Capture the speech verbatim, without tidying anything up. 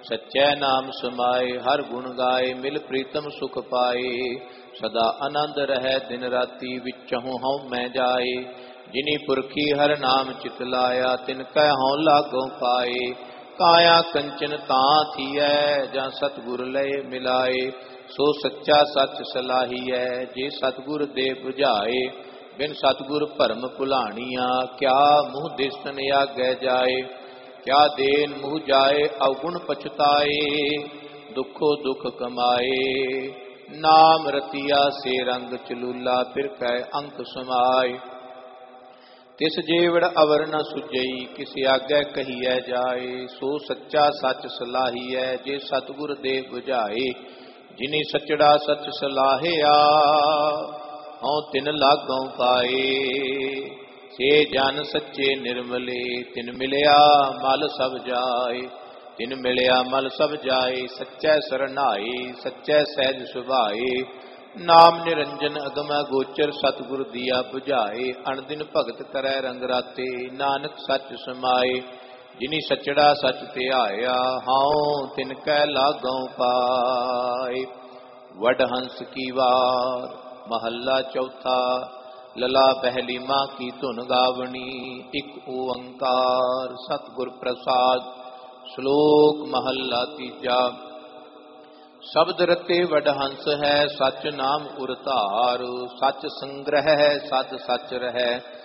सच्चै नाम समाए हर गुण गाए मिल प्रीतम सुख पाए सदा आनंद रहे दिन राति विचहु हऊँ मैं जाए जिनी पुरखी हर नाम चित लाया तिन कै हऊँ लागों पाए काया कंचन तां थीऐ जां सतगुर लय मिलाए सो सच्चा सच सलाहीऐ जे सतगुर दे बुझाए बिन सतगुर भरम भुलाणिया क्या मुँह दिसन आगे जाए क्या देन मुँह जाए अवगुण पछताए दुखो दुख कमाए नाम रतिया से रंग चलूला फिर कै अंक समाए तिस जेवड़ अवर न सुजई किस आगे कहिए जाए सो सच्चा सच सलाहीऐ जे सतगुर दे बुझाए जिनी सचड़ा सच सलाहिया हऊँ तिन लागों पाए से जन सच्चे निर्मले तिन मिलया मल सब जाए तिन मिलया मल सब जाए सच्चै सरनाए सच्चै सहज सुभाए नाम निरंजन अगम गोचर सतगुर दिया बुझाए अणदिन भगत करै रंग राते नानक सच समाए जिनी सचड़ा सच ध्याया हाओ तिन कै लागों पाए। वडहंस की वार महला चौथा लला पहली माँ की धुन गावनी एक ओंकार सतगुर प्रसाद श्लोक महला तीजा। शब्द रते वडहंस है सच नाम उरतार सच संग्रह है सत सच रह